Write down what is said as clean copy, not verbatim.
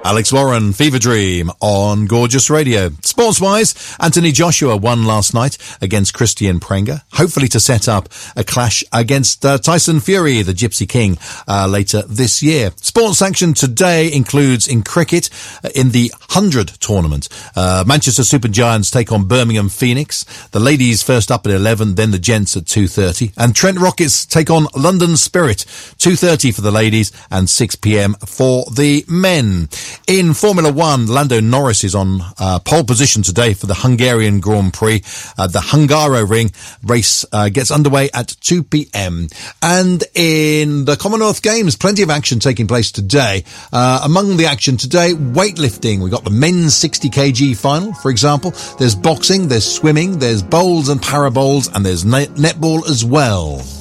Alex Warren, Fever Dream on Gorgeous Radio. Sports-wise, Anthony Joshua won last night against Christian Prenga, hopefully to set up a clash against Tyson Fury, the Gypsy King, later this year. Sports action today includes in cricket, in the 100 tournament. Manchester Supergiants take on Birmingham Phoenix. The ladies first up at 11, then the gents at 2:30. And Trent Rockets take on London Spirit, 2:30 for the ladies and 6 p.m. for the men. In Formula One, Lando Norris is on pole position today for the Hungarian Grand Prix. The Hungaroring race gets underway at 2 p.m. And in the Commonwealth Games, plenty of action taking place today. Among the action today, weightlifting. We've got the men's 60 kg final, for example. There's boxing, there's swimming, there's bowls and para bowls, and there's netball as well.